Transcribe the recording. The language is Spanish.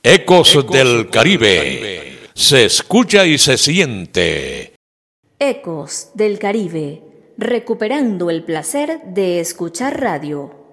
Ecos del Caribe. Se escucha y se siente. Ecos del Caribe. Recuperando el placer de escuchar radio.